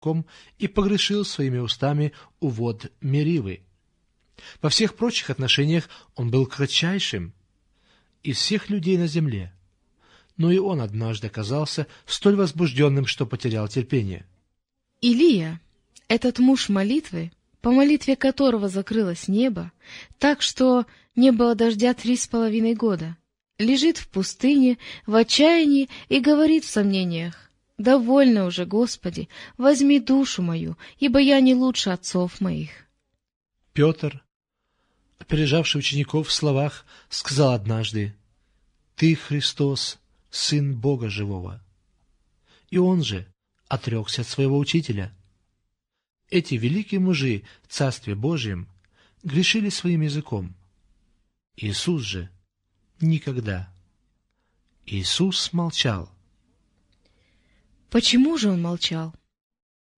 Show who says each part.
Speaker 1: и погрешил своими устами у вод Меривы. Во всех прочих отношениях он был кратчайшим из всех людей на земле, но и он однажды оказался столь возбужденным, что потерял терпение.
Speaker 2: Илия, этот муж молитвы, по молитве которого закрылось небо, так что не было дождя 3,5 года, лежит в пустыне в отчаянии и говорит в сомнениях: «Довольно уже, Господи, возьми душу мою, ибо я не лучше отцов моих».
Speaker 1: Петр, опережавший учеников в словах, сказал однажды: «Ты, Христос, Сын Бога Живого». И он же отрекся от своего учителя. Эти великие мужи в Царстве Божьем грешили своим языком. Иисус же никогда. Иисус молчал.
Speaker 2: Почему же он молчал?